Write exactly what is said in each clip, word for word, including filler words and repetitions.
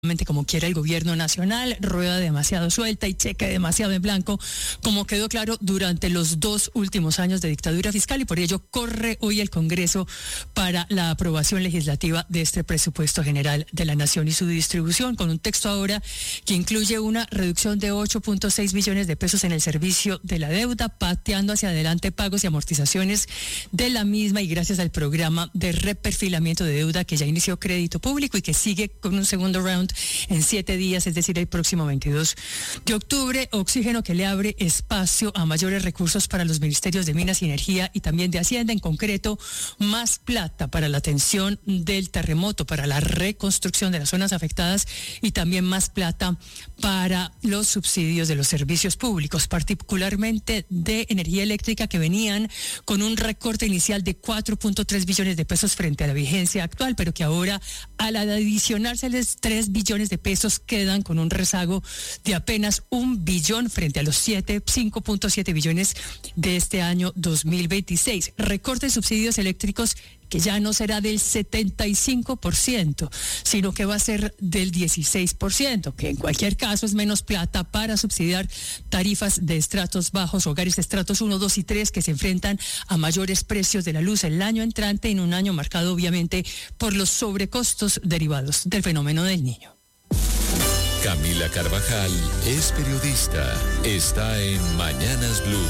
como quiera el gobierno nacional, rueda demasiado suelta y cheque demasiado en blanco, como quedó claro durante los dos últimos años de dictadura fiscal, y por ello corre hoy el Congreso para la aprobación legislativa de este presupuesto general de la Nación y su distribución, con un texto ahora que incluye una reducción de ocho punto seis billones de pesos en el servicio de la deuda, pateando hacia adelante pagos y amortizaciones de la misma, y gracias al programa de reperfilamiento de deuda que ya inició Crédito Público y que sigue con un segundo round en siete días, es decir, el próximo veintidós de octubre, oxígeno que le abre espacio a mayores recursos para los ministerios de Minas y Energía y también de Hacienda, en concreto, más plata para la atención del terremoto, para la reconstrucción de las zonas afectadas y también más plata para los subsidios de los servicios públicos, particularmente de energía eléctrica, que venían con un recorte inicial de cuatro punto tres billones de pesos frente a la vigencia actual, pero que ahora, al adicionárseles tres billones de pesos, quedan con un rezago de apenas un billón frente a los siete, cinco punto siete billones de este año dos mil veintiséis. Recorte de subsidios eléctricos que ya no será del setenta y cinco por ciento, sino que va a ser del dieciséis por ciento, que en cualquier caso es menos plata para subsidiar tarifas de estratos bajos, hogares de estratos uno, dos y tres, que se enfrentan a mayores precios de la luz el año entrante, en un año marcado obviamente por los sobrecostos derivados del fenómeno del Niño. Camila Carvajal es periodista, está en Mañanas Blue.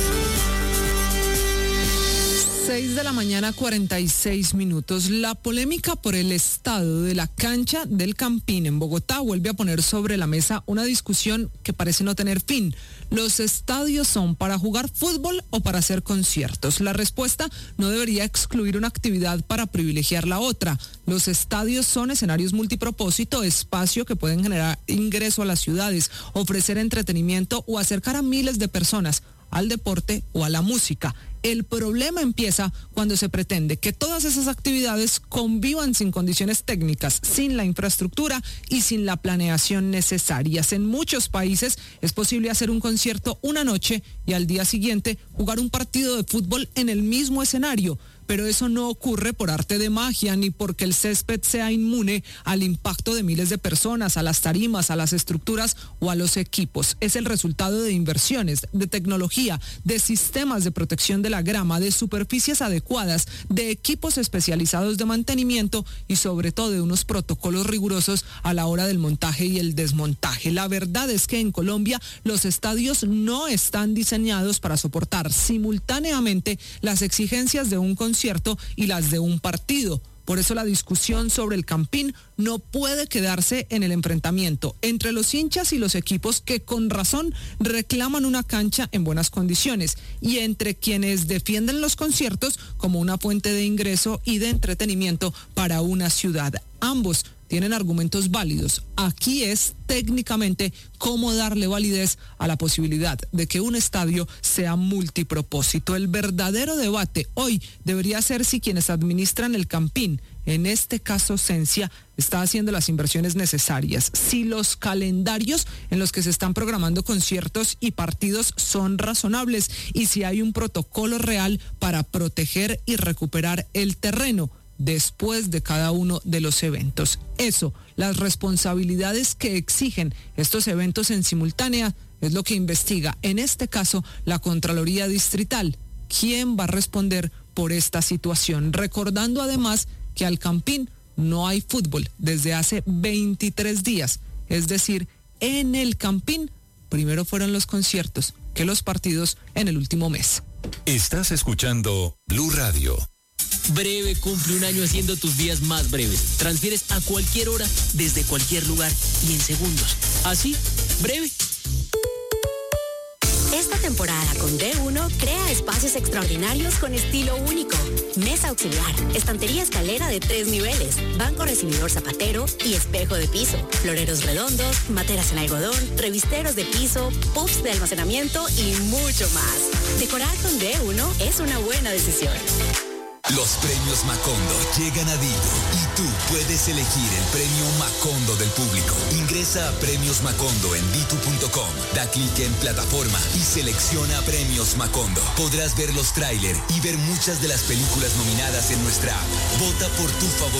seis de la mañana, cuarenta y seis minutos. La polémica por el estado de la cancha del Campín en Bogotá vuelve a poner sobre la mesa una discusión que parece no tener fin. ¿Los estadios son para jugar fútbol o para hacer conciertos? La respuesta no debería excluir una actividad para privilegiar la otra. Los estadios son escenarios multipropósito, espacio que pueden generar ingreso a las ciudades, ofrecer entretenimiento o acercar a miles de personas al deporte o a la música. El problema empieza cuando se pretende que todas esas actividades convivan sin condiciones técnicas, sin la infraestructura y sin la planeación necesarias. En muchos países es posible hacer un concierto una noche y al día siguiente jugar un partido de fútbol en el mismo escenario. Pero eso no ocurre por arte de magia ni porque el césped sea inmune al impacto de miles de personas, a las tarimas, a las estructuras o a los equipos. Es el resultado de inversiones, de tecnología, de sistemas de protección de la grama, de superficies adecuadas, de equipos especializados de mantenimiento y sobre todo de unos protocolos rigurosos a la hora del montaje y el desmontaje. La verdad es que en Colombia los estadios no están diseñados para soportar simultáneamente las exigencias de un concierto cierto y las de un partido. Por eso la discusión sobre el Campín no puede quedarse en el enfrentamiento entre los hinchas y los equipos que con razón reclaman una cancha en buenas condiciones y entre quienes defienden los conciertos como una fuente de ingreso y de entretenimiento para una ciudad. Ambos tienen argumentos válidos. Aquí es técnicamente cómo darle validez a la posibilidad de que un estadio sea multipropósito. El verdadero debate hoy debería ser si quienes administran el Campín, en este caso Sensia, está haciendo las inversiones necesarias, si los calendarios en los que se están programando conciertos y partidos son razonables y si hay un protocolo real para proteger y recuperar el terreno después de cada uno de los eventos. Eso, las responsabilidades que exigen estos eventos en simultánea, es lo que investiga, en este caso, la Contraloría Distrital. ¿Quién va a responder por esta situación? Recordando además que al Campín no hay fútbol desde hace veintitrés días. Es decir, en el Campín primero fueron los conciertos que los partidos en el último mes. Estás escuchando Blue Radio. Breve cumple un año haciendo tus días más breves. Transfieres a cualquier hora, desde cualquier lugar y en segundos. Así, breve. Esta temporada con D uno crea espacios extraordinarios con estilo único. Mesa auxiliar, estantería escalera de tres niveles, banco recibidor zapatero y espejo de piso, floreros redondos, materas en algodón, revisteros de piso, puffs de almacenamiento y mucho más. Decorar con D uno es una buena decisión. Los premios Macondo llegan a Dito y tú puedes elegir el premio Macondo del público. Ingresa a Premios Macondo en dito punto com, da clic en plataforma y selecciona Premios Macondo. Podrás ver los tráiler y ver muchas de las películas nominadas en nuestra app. Vota por tu favorito.